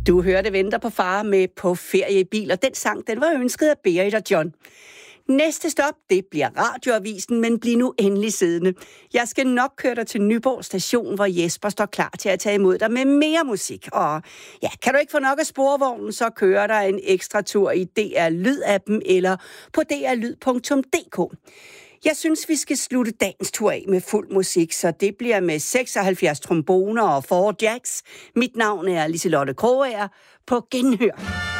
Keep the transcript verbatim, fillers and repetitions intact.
Du hørte Venter på far med På ferie i bil, og den sang, den var ønsket af Berit og John. Næste stop, det bliver radioavisen, men bliv nu endelig siddende. Jeg skal nok køre dig til Nyborg station, hvor Jesper står klar til at tage imod dig med mere musik. Og ja, kan du ikke få nok af sporvognen, så kører der en ekstra tur i D R Lyd-appen eller på d r lyd punktum d k. Jeg synes, vi skal slutte dagens tur af med fuld musik, så det bliver med seksoghalvfjerds tromboner og fire jacks. Mit navn er Liselotte Krogager. På genhør.